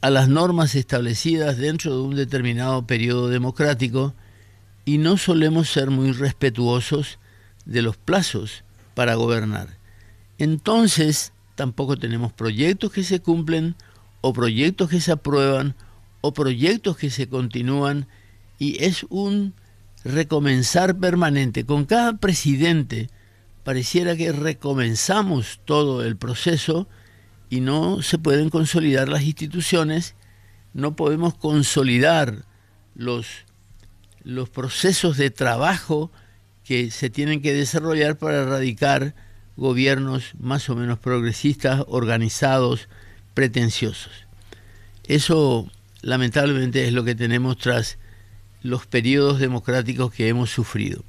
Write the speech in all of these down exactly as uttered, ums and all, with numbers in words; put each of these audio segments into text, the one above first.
a las normas establecidas dentro de un determinado periodo democrático y no solemos ser muy respetuosos de los plazos para gobernar. Entonces, tampoco tenemos proyectos que se cumplen, o proyectos que se aprueban, o proyectos que se continúan, y es un recomenzar permanente. Con cada presidente pareciera que recomenzamos todo el proceso y no se pueden consolidar las instituciones, no podemos consolidar los, los procesos de trabajo que se tienen que desarrollar para erradicar gobiernos más o menos progresistas, organizados, pretenciosos. Eso lamentablemente es lo que tenemos tras los periodos democráticos que hemos sufrido.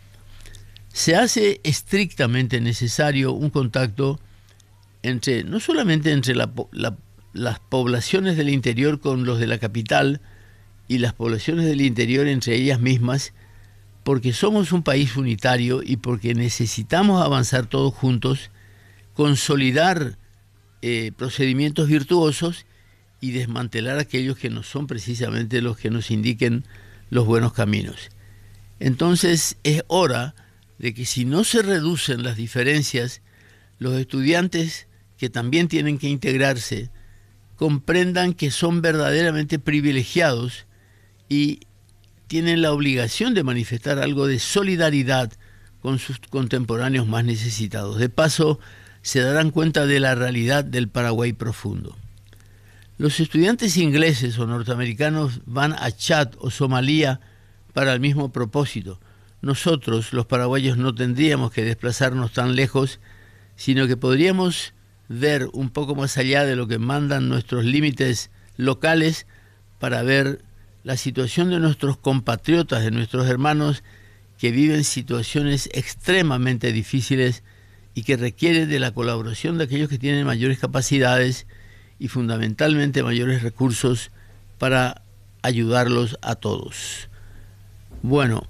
Se hace estrictamente necesario un contacto entre, no solamente entre la, la, las poblaciones del interior con los de la capital y las poblaciones del interior entre ellas mismas, porque somos un país unitario y porque necesitamos avanzar todos juntos, consolidar eh, procedimientos virtuosos y desmantelar aquellos que no son precisamente los que nos indiquen los buenos caminos. Entonces es hora de que, si no se reducen las diferencias, los estudiantes que también tienen que integrarse comprendan que son verdaderamente privilegiados y tienen la obligación de manifestar algo de solidaridad con sus contemporáneos más necesitados. De paso, se darán cuenta de la realidad del Paraguay profundo. Los estudiantes ingleses o norteamericanos van a Chad o Somalia para el mismo propósito. Nosotros, los paraguayos, no tendríamos que desplazarnos tan lejos, sino que podríamos ver un poco más allá de lo que mandan nuestros límites locales para ver la situación de nuestros compatriotas, de nuestros hermanos que viven situaciones extremadamente difíciles y que requieren de la colaboración de aquellos que tienen mayores capacidades y fundamentalmente mayores recursos para ayudarlos a todos. Bueno,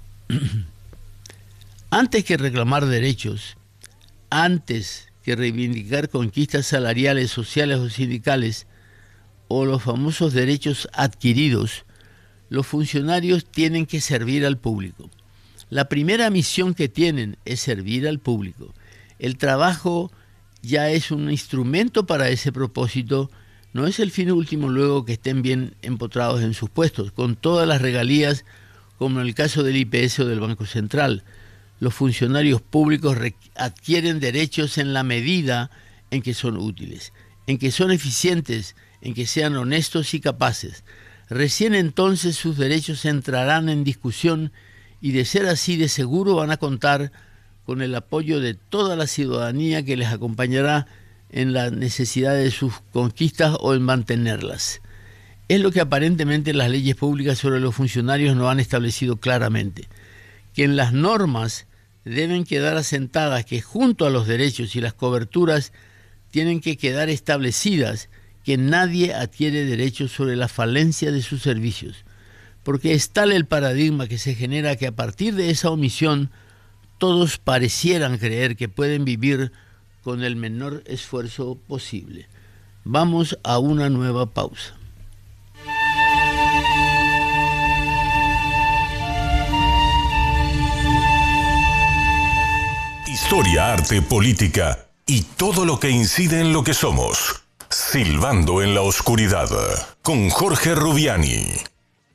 antes que reclamar derechos, antes que reivindicar conquistas salariales, sociales o sindicales, o los famosos derechos adquiridos, los funcionarios tienen que servir al público. La primera misión que tienen es servir al público. El trabajo ya es un instrumento para ese propósito, no es el fin último luego que estén bien empotrados en sus puestos, con todas las regalías, como en el caso del I P S o del Banco Central. Los funcionarios públicos adquieren derechos en la medida en que son útiles, en que son eficientes, en que sean honestos y capaces. Recién entonces sus derechos entrarán en discusión y, de ser así, de seguro van a contar con el apoyo de toda la ciudadanía que les acompañará en la necesidad de sus conquistas o en mantenerlas. Es lo que aparentemente las leyes públicas sobre los funcionarios no han establecido claramente, que en las normas deben quedar asentadas que junto a los derechos y las coberturas tienen que quedar establecidas que nadie adquiere derechos sobre la falencia de sus servicios, porque es tal el paradigma que se genera que a partir de esa omisión todos parecieran creer que pueden vivir con el menor esfuerzo posible. Vamos a una nueva pausa. Historia, arte, política y todo lo que incide en lo que somos. Silbando en la oscuridad, con Jorge Rubiani.